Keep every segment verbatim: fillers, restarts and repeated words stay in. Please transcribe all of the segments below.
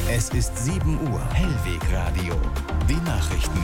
Es ist sieben Uhr. Hellwegradio. Die Nachrichten.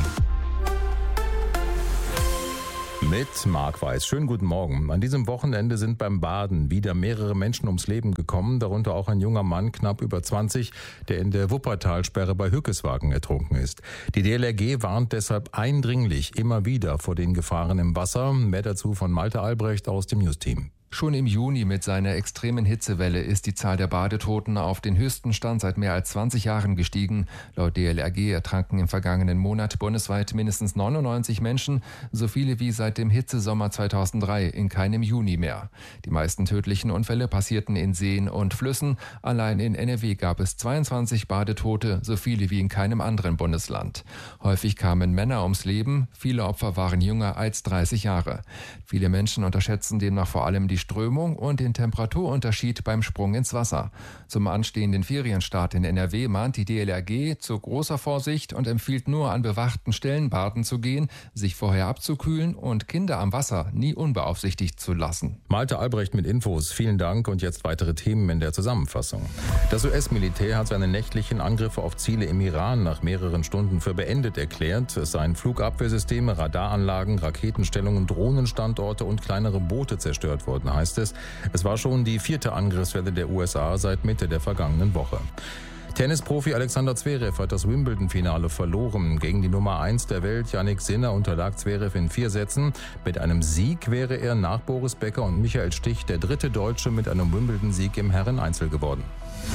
Mit Marc Weiß. Schönen guten Morgen. An diesem Wochenende sind beim Baden wieder mehrere Menschen ums Leben gekommen, darunter auch ein junger Mann, knapp über zwanzig, der in der Wuppertalsperre bei Hückeswagen ertrunken ist. Die D L R G warnt deshalb eindringlich immer wieder vor den Gefahren im Wasser. Mehr dazu von Malte Albrecht aus dem News-Team. Schon im Juni mit seiner extremen Hitzewelle ist die Zahl der Badetoten auf den höchsten Stand seit mehr als zwanzig Jahren gestiegen. Laut D L R G ertranken im vergangenen Monat bundesweit mindestens neunundneunzig Menschen, so viele wie seit dem Hitzesommer zweitausenddrei, in keinem Juni mehr. Die meisten tödlichen Unfälle passierten in Seen und Flüssen. Allein in N R W gab es zweiundzwanzig Badetote, so viele wie in keinem anderen Bundesland. Häufig kamen Männer ums Leben, viele Opfer waren jünger als dreißig Jahre. Viele Menschen unterschätzen demnach vor allem die Strömung und den Temperaturunterschied beim Sprung ins Wasser. Zum anstehenden Ferienstart in N R W mahnt die D L R G zu großer Vorsicht und empfiehlt nur an bewachten Stellen baden zu gehen, sich vorher abzukühlen und Kinder am Wasser nie unbeaufsichtigt zu lassen. Malte Albrecht mit Infos. Vielen Dank und jetzt weitere Themen in der Zusammenfassung. Das U S-Militär hat seine nächtlichen Angriffe auf Ziele im Iran nach mehreren Stunden für beendet erklärt. Es seien Flugabwehrsysteme, Radaranlagen, Raketenstellungen, Drohnenstandorte und kleinere Boote zerstört worden, heißt es. Es war schon die vierte Angriffswelle der U S A seit Mitte der vergangenen Woche. Tennisprofi Alexander Zverev hat das Wimbledon-Finale verloren. Gegen die Nummer eins der Welt, Jannik Sinner, unterlag Zverev in vier Sätzen. Mit einem Sieg wäre er nach Boris Becker und Michael Stich der dritte Deutsche mit einem Wimbledon-Sieg im Herren-Einzel geworden.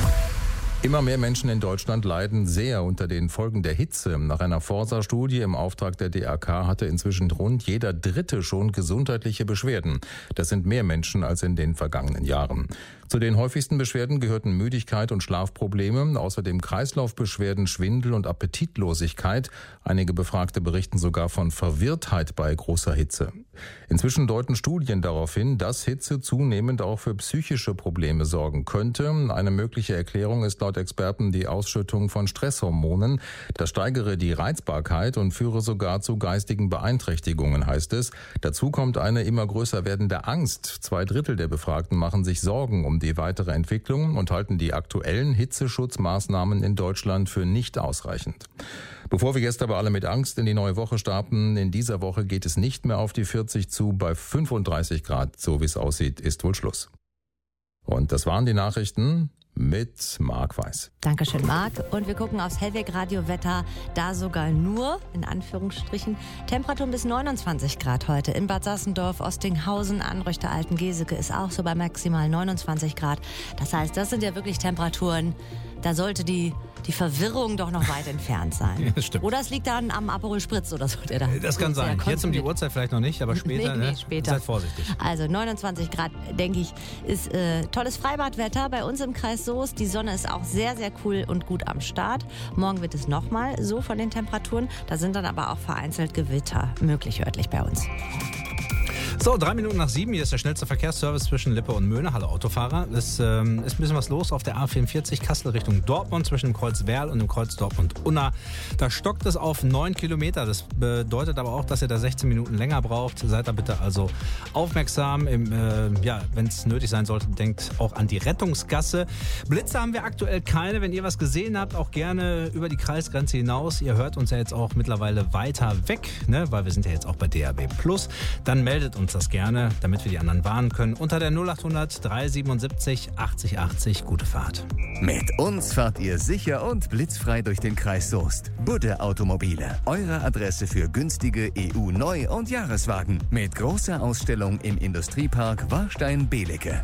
Immer mehr Menschen in Deutschland leiden sehr unter den Folgen der Hitze. Nach einer Forsa-Studie im Auftrag der D A K hatte inzwischen rund jeder Dritte schon gesundheitliche Beschwerden. Das sind mehr Menschen als in den vergangenen Jahren. Zu den häufigsten Beschwerden gehörten Müdigkeit und Schlafprobleme, außerdem Kreislaufbeschwerden, Schwindel und Appetitlosigkeit. Einige Befragte berichten sogar von Verwirrtheit bei großer Hitze. Inzwischen deuten Studien darauf hin, dass Hitze zunehmend auch für psychische Probleme sorgen könnte. Eine mögliche Erklärung ist laut Experten die Ausschüttung von Stresshormonen. Das steigere die Reizbarkeit und führe sogar zu geistigen Beeinträchtigungen, heißt es. Dazu kommt eine immer größer werdende Angst. Zwei Drittel der Befragten machen sich Sorgen um die weitere Entwicklung und halten die aktuellen Hitzeschutzmaßnahmen in Deutschland für nicht ausreichend. Bevor wir jetzt aber alle mit Angst in die neue Woche starten, in dieser Woche geht es nicht mehr auf die vierzig zu. Bei fünfunddreißig Grad, so wie es aussieht, ist wohl Schluss. Und das waren die Nachrichten mit Marc Weiß. Dankeschön, Marc. Und wir gucken aufs Hellweg-Radio-Wetter. Da sogar nur, in Anführungsstrichen, Temperaturen bis neunundzwanzig Grad heute. In Bad Sassendorf, Ostinghausen, Anröchter, Altengeseke ist auch so bei maximal neunundzwanzig Grad. Das heißt, das sind ja wirklich Temperaturen, da sollte die, die Verwirrung doch noch weit entfernt sein. Ja, stimmt. Oder es liegt dann am Aperol Spritz oder so. Der da das kann sein. Jetzt um die Uhrzeit vielleicht noch nicht, aber später, nee, nee, ne? später. Seid vorsichtig. Also neunundzwanzig Grad, denke ich, ist äh, tolles Freibadwetter bei uns im Kreis Soest. Die Sonne ist auch sehr, sehr cool und gut am Start. Morgen wird es nochmal so von den Temperaturen. Da sind dann aber auch vereinzelt Gewitter möglich örtlich bei uns. So, drei Minuten nach sieben. Hier ist der schnellste Verkehrsservice zwischen Lippe und Möhne. Hallo Autofahrer. Es ähm, ist ein bisschen was los auf der A vierundvierzig Kassel Richtung Dortmund zwischen dem Kreuz Werl und dem Kreuz Dortmund-Unna. Da stockt es auf neun Kilometer. Das bedeutet aber auch, dass ihr da sechzehn Minuten länger braucht. Seid da bitte also aufmerksam. Im, äh, ja, wenn es nötig sein sollte, denkt auch an die Rettungsgasse. Blitze haben wir aktuell keine. Wenn ihr was gesehen habt, auch gerne über die Kreisgrenze hinaus. Ihr hört uns ja jetzt auch mittlerweile weiter weg, ne? Weil wir sind ja jetzt auch bei D A B Plus. Dann meldet uns das gerne, damit wir die anderen warnen können. Unter der null achthundert dreihundertsiebenundsiebzig achtzig achtzig. Gute Fahrt. Mit uns fahrt ihr sicher und blitzfrei durch den Kreis Soest. Budde Automobile. Eure Adresse für günstige E U-Neu- und Jahreswagen. Mit großer Ausstellung im Industriepark Warstein-Belecke.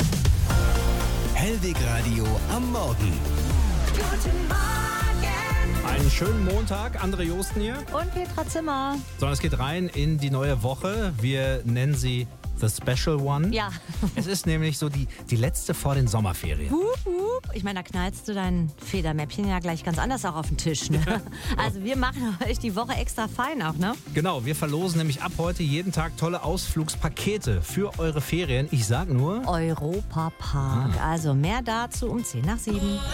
Hellwegradio am Morgen. Guten Morgen. Einen schönen Montag, André Josten hier. Und Petra Zimmer. So, es geht rein in die neue Woche. Wir nennen sie The Special One. Ja. Es ist nämlich so die, die letzte vor den Sommerferien. Hup, hup. Ich meine, da knallst du dein Federmäppchen ja gleich ganz anders auch auf den Tisch. Ne? Ja. Also wir machen euch die Woche extra fein auch, ne? Genau, wir verlosen nämlich ab heute jeden Tag tolle Ausflugspakete für eure Ferien. Ich sag nur... Europapark. Ah. Also mehr dazu um zehn nach sieben.